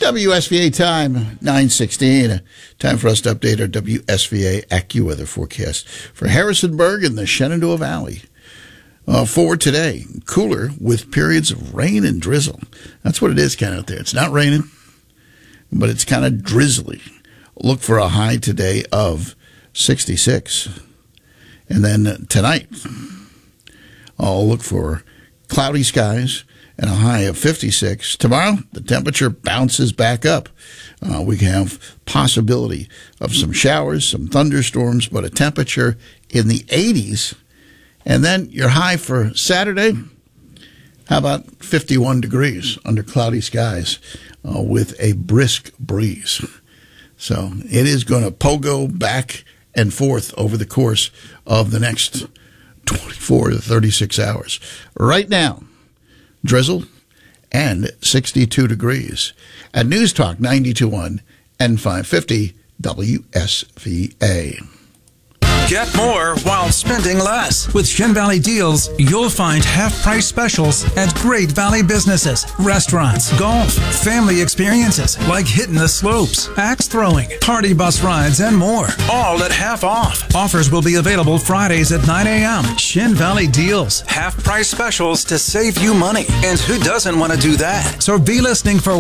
WSVA time, 9:16. Time for us to update our WSVA AccuWeather forecast for Harrisonburg and the Shenandoah Valley. For today, cooler with periods of rain and drizzle. That's what it is kind of out there. It's not raining, but it's kind of drizzly. Look for a high today of 66. And then tonight, I'll look for cloudy skies and a high of 56. Tomorrow, the temperature bounces back up. We have possibility of some showers, some thunderstorms, but a temperature in the 80s. And then your high for Saturday, how about 51 degrees under cloudy skies with a brisk breeze. So it is going to pogo back and forth over the course of the next 24 to 36 hours. Right now, drizzle and 62 degrees. At News Talk 92.1 and 550 WSVA. Get more while spending less. With Shin Valley Deals, you'll find half-price specials at great Valley businesses, restaurants, golf, family experiences like hitting the slopes, axe throwing, party bus rides, and more. All at half off. Offers will be available Fridays at 9 a.m. Shin Valley Deals, half-price specials to save you money. And who doesn't want to do that? So be listening for